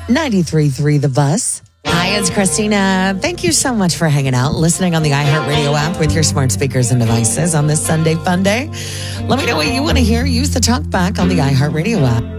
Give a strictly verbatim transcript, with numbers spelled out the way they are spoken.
ninety-three point three The Buzz. Hi, it's Christina. Thank you so much for hanging out, listening on the iHeartRadio app with your smart speakers and devices on this Sunday fun day. Let me know what you want to hear. Use the talk back on the iHeartRadio app.